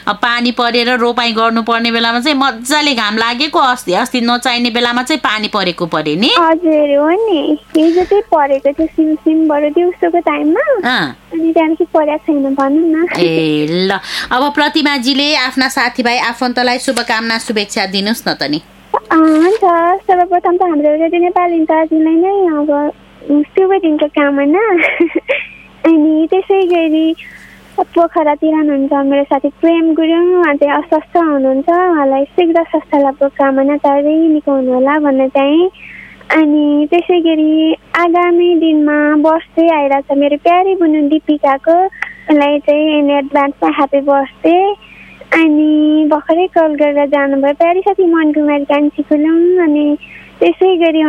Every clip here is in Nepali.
पानी परेर रोपाई गर्नुपर्ने बेलामा चाहिँ मजाले घाम लागेको, अस्ति नचाहिने बेलामा चाहिँ पानी परेको पर्यो नि। हजुर हो नि, हिजो चाहिँ परेको थियो सिमसिमबाट दिउँसोको टाइममा, अनि त्यहाँदेखि परेको छैन भनौँ न। ए ल, अब प्रतिमाजीले आफ्ना साथीभाइ आफन्तलाई शुभकामना शुभेच्छा दिनुहोस् न त नि। हुन्छ, सर्वप्रथम त हाम्रो रेडियो नेपाल इन्टारजीलाई नै अब शुभ दिनको कामना। अनि त्यसै गरी पोखरातिर हुनुहुन्छ मेरो साथी प्रेम गुरुङ, अझै अस्वस्थ हुनुहुन्छ, उहाँलाई शीघ्र स्वास्थ्य लाभको कामना, चाँडै निको हुनु होला भन्न चाहेँ। अनि त्यसै गरी आगामी दिनमा बर्थडे आइरहेको छ मेरो प्यारी बुनु दिपिकाको, उसलाई चाहिँ इन एडभान्समा ह्याप्पी बर्थडे। अनि भर्खरै कल गरेर जानुभयो प्यारी साथी मनकुमारी कान्छी खुलुङ। अनि त्यसै गरी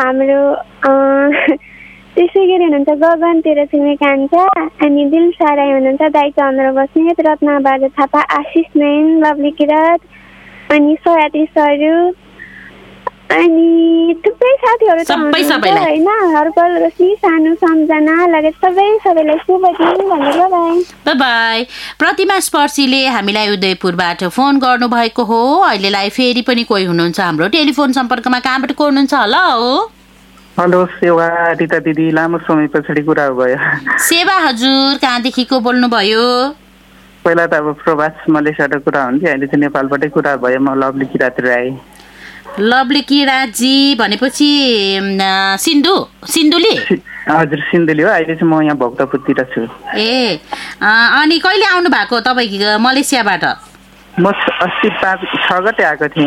हुनुहुन्छ गगन तेरो छिमे कान्छा, अनि दिल साराई हुनुहुन्छ, दाइ चन्द्र बस्नेत, रत्ना बाजा थापा, आशिष नयन, लभली किरात, अनि सयात्री स्वरूप, अनि थुप्रै साथीहरू त हुनुहुन्छ होइन, हर्पल रोशनी, सानु सम्झना लगायत सबैलाई शुभ दिन भनेर बाई बाई। प्रतिमा स्पर्शीले हामीलाई उदयपुरबाट फोन गर्नुभएको हो। अहिलेलाई फेरि पनि कोही हुनुहुन्छ हाम्रो टेलिफोन सम्पर्कमा, कहाँबाट को हुनुहुन्छ? हेलो सेवा रिता दिदी, लामो समय पछाडि कुरा भयो। सेवा हजुर कहाँदेखिको बोल्नुभयो? पहिला त अब प्रवास मलेसियाबाट कुरा हुन्थ्यो, अहिले चाहिँ नेपालबाटै कुरा भयो। म लभली किरात राई। लभली किरातजी भनेपछि सिन्धुली? हजुर सिन्धुली हो, अहिले चाहिँ म यहाँ भक्तपुरतिर छु। ए अनि कहिले आउनु भएको तपाईँ मलेसियाबाट? म अस्ति 5-6 गते आएको थिएँ।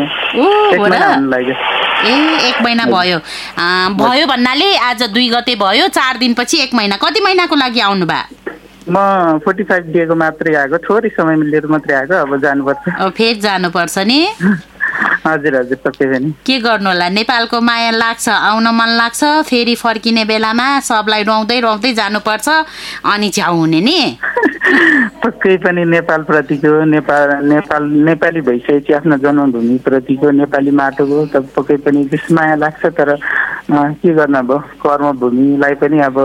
एक महिना भयो। भयो भन्नाले आज 2 गते भयो, 4 दिनपछि 1 महिना। कति महिनाको लागि आउनु भयो? म 45 डेको मात्रै आएको, थोरै समय मिलेर मात्रै आएको, अब जानुपर्छ। फेरि जानुपर्छ नि? हजुर हजुर पक्कै पनि। के गर्नु होला, नेपालको माया लाग्छ, आउन मन लाग्छ, फेरि फर्किने बेलामा सबलाई रुवाउँदै रुवाउँदै जानुपर्छ, अनि च्याउ हुने नि। पक्कै पनि नेपाल प्रतिको नेपाली भइसकेपछि आफ्नो जन्मभूमि प्रतिको नेपाली माटोको त पक्कै पनि त्यस माया लाग्छ। तर के गर्न अब, कर्मभूमिलाई पनि अब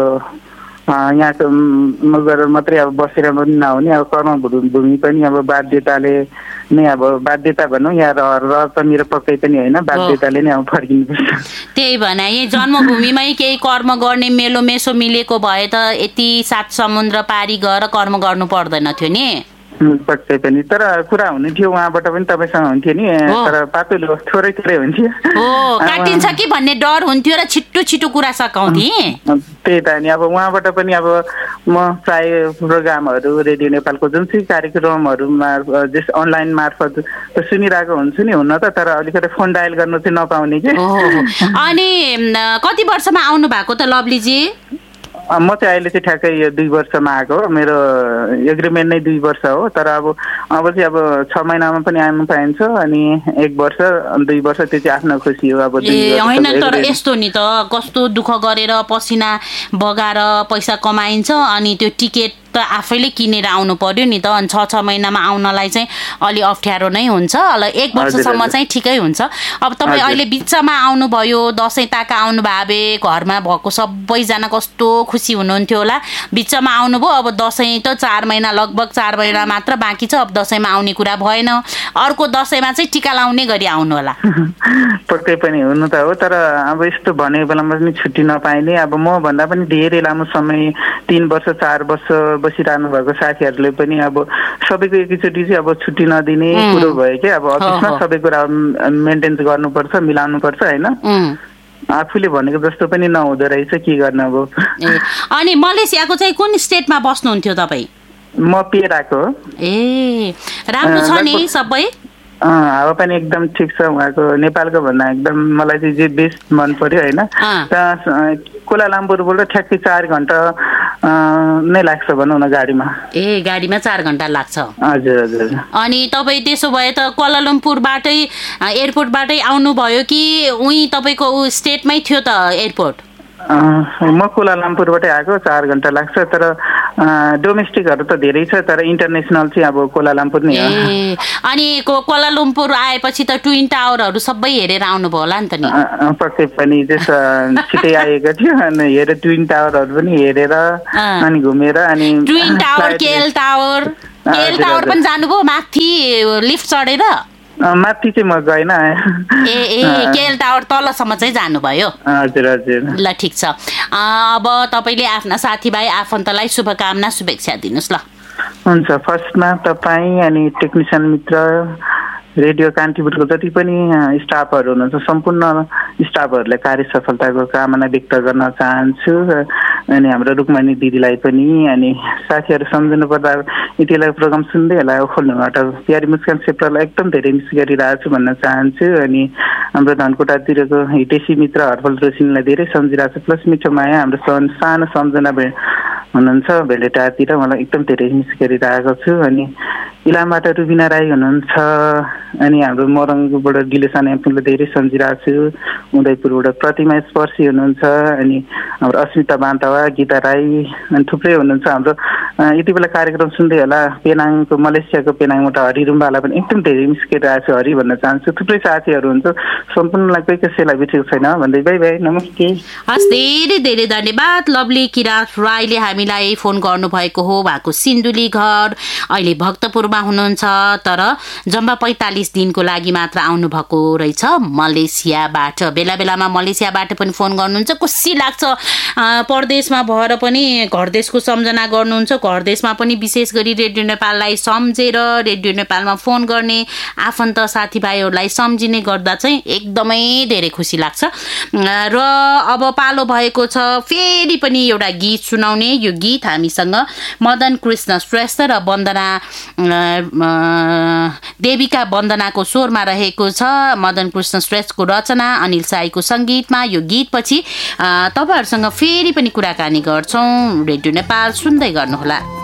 यहाँको गरेर मात्रै अब बसेर पनि नहुने, अब कर्मभूमि पनि अब बाध्यताले नै, अब बाध्यता भनौँ या र त मेरो पक्कै पनि होइन, बाध्यताले नै अब फर्किनुपर्छ। त्यही भने यही जन्मभूमिमै केही कर्म गर्ने मेलो मेसो मिलेको भए त यति 7 समुद्र पारी गएर कर्म गर्नु पर्दैन थियो नि। पक्कै पनि, तर कुरा हुने थियो उहाँबाट पनि तपाईँसँग हुन्थ्यो नि, तर पातलो थोरै हुन्थ्यो। काटिन्छ कि भन्ने डर हुन्थ्यो र छिटो कुरा सकाउँथे। त्यही त नि, अब उहाँबाट पनि अब म प्राय प्रोग्रामहरू रेडियो नेपालको जुन चाहिँ कार्यक्रमहरूमा जस अनलाइन मार्फत सुनिरहेको हुन्छु नि, हुन त, तर अलिकति फोन डायल गर्नु चाहिँ नपाउने कि। अनि कति वर्षमा आउनु भएको त लभलीजी? म चाहिँ अहिले चाहिँ ठ्याक्कै 2 वर्षमा आएको, मेरो एग्रिमेन्ट नै 2 वर्ष हो। तर अब चाहिँ अब 6 महिनामा पनि आउनु पाइन्छ, अनि 1 वर्ष 2 वर्ष त्यो चाहिँ आफ्नो खुसी हो। अब होइन, तर यस्तो नि त, कस्तो दुःख गरेर पसिना बगाएर पैसा कमाइन्छ, अनि त्यो टिकट त आफैले किनेर आउनु पर्यो नि त। अनि 6 महिनामा आउनलाई चाहिँ अलि अप्ठ्यारो नै हुन्छ। 1 वर्षसम्म चाहिँ ठिकै हुन्छ। अब तपाईँ अहिले बिचमा आउनुभयो, दसैँ ताका आउनु भए घरमा भएको सबैजना कस्तो खुसी हुनुहुन्थ्यो होला। बिचमा आउनुभयो, अब दसैँ त 4 महिना, लगभग 4 महिना मात्र बाँकी छ। अब दसैँमा आउने कुरा भएन, अर्को दसैँमा चाहिँ टिका लाउने गरी आउनु होला। पक्कै पनि हुनु त हो, तर अब यस्तो भनेको बेलामा पनि छुट्टी नपाइने, अब म भन्दा पनि धेरै लामो समय 3 वर्ष 4 वर्ष बसिरहनु भएको साथीहरूले पनि अब सबैको एकैचोटि चाहिँ अब छुट्टी नदिने कुरो भयो कि। अब अफिसमा सबै कुरा मेन्टेन गर्नुपर्छ, मिलाउनुपर्छ होइन, आफूले भनेको जस्तो पनि नहुँदो रहेछ, के गर्न अब। अनि मलेसियाको चाहिँ कुन स्टेटमा बस्नुहुन्थ्यो तपाईँ? म पेराको। ए राम्रो छ नि सबै? हावापानी एकदम ठिक छ उहाँको। नेपालको भन्दा एकदम मलाई चाहिँ जे बेस्ट मन पर्यो होइन। कोलालम्पुरबाट ठ्याक्कै 4 घन्टा नै लाग्छ भनौँ न गाडीमा। ए गाडीमा 4 घन्टा लाग्छ? हजुर हजुर। अनि तपाईँ त्यसो भए त कोलालम्पुरबाटै एयरपोर्टबाटै आउनुभयो कि उहीँ तपाईँको स्टेटमै थियो त एयरपोर्ट? म कोलालम्पुरबाटै आएको, 4 घन्टा लाग्छ। तर डोमेस्टिकहरू त धेरै छ, तर इन्टरनेसनल चाहिँ अब कोलालम्पुर नै हो। अनि कोलालम्पुर आएपछि त ट्विन टावरहरू सबै हेरेर आउनुभयो होला नि त नि? पक्कै पनि छिटै आएको थियो, अनि हेरेर ट्विन टावरहरू पनि हेरेर अनि घुमेर, अनि twin tower, KL tower KL tower पनि जानुभयो माथि लिफ्ट चढेर? माथि चाहिँ म गएन। केएल टावर तलसम्म चाहिँ जानुभयो? हजुर हजुर। ल ठिक छ। अब तपाईँले आफ्ना साथीभाइ आफन्तलाई शुभकामना शुभेच्छा दिनुहोस्। ल हुन्छ। फर्स्टमा तपाईँ अनि टेक्निसियन मित्र रेडियो कान्तिपुरको जति पनि स्टाफहरू हुनुहुन्छ सम्पूर्ण स्टाफहरूलाई कार्य सफलताको कामना व्यक्त गर्न चाहन्छु। अनि हाम्रो रुक्मणी दिदीलाई पनि अनि साथीहरू सम्झनु पर्दा यति बेला प्रोग्राम सुन्दै होला खोल्नुबाट प्यारी मुस्कान सेप्रालाई एकदम धेरै मिस गरिरहेको छु भन्न चाहन्छु। अनि हाम्रो धनकुटातिरको हिटेसी मित्र हर्पल रोसिनीलाई धेरै सम्झिरहेको छु। प्लस मिठो माया हाम्रो सानो सम्झना हुनुहुन्छ भेलेटातिर, मलाई एकदम धेरै मिस गरिरहेको छु। अनि इलामबाट रुबिना राई हुनुहुन्छ। अनि हाम्रो मोरङबाट डिलेसन एमपुललाई धेरै सम्झिरहेको छु। उदयपुरबाट प्रतिमा स्पर्शी हुनुहुन्छ। अनि हाम्रो अस्मिता बान्तवा, गीता राई अनि थुप्रै हुनुहुन्छ। हाम्रो यति बेला कार्यक्रम सुन्दै होला पेनाङको मलेसियाको पेनाङबाट हरि रुम्बालाई पनि एकदम धेरै मिस गरिरहेको छु हरि भन्न चाहन्छु। थुप्रै साथीहरू हुन्छ सम्पूर्णलाई कोही कसैलाई बिर्सेको छैन भन्दै बाई बाई नमस्ते। हस् धेरै धेरै धन्यवाद। लभली किरात राईले हामीलाई फोन गर्नुभएको हो। उहाँको सिन्धुली घर अहिले भक्तपुरमा हुनुहुन्छ तर जम्मा 45 दिनको लागि मात्र आउनुभएको रहेछ मलेसियाबाट। बेला बेलामा मलेसियाबाट पनि फोन गर्नुहुन्छ। खुसी लाग्छ परदेशमा भएर पनि घरदेशको सम्झना गर्नुहुन्छ। घरदेशमा पनि विशेष गरी रेडियो नेपाललाई सम्झेर रेडियो नेपालमा फोन गर्ने आफन्त साथीभाइहरूलाई सम्झिने गर्दा चाहिँ एकदमै धेरै खुसी लाग्छ। र अब पालो भएको छ फेरि पनि एउटा गीत सुनाउने। यो गीत हामीसँग मदन कृष्ण श्रेष्ठ र वन्दना देविका वन्दनाको स्वरमा रहेको छ। मदन कृष्ण श्रेष्ठको रचना, अनिल साईको सङ्गीतमा यो गीतपछि तपाईँहरूसँग फेरि पनि कुराकानी गर्छौँ। रेडियो नेपाल सुन्दै गर्नुहोला।